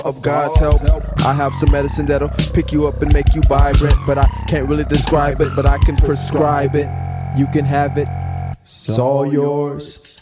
of God's help. I have some medicine that'll pick you up and make you vibrant, but I can't really describe it, but I can prescribe it. You can have it, it's all yours.